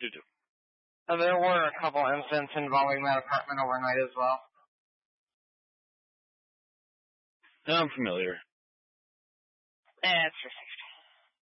2-2. There were a couple incidents involving that apartment overnight as well. I'm familiar. It's your safety.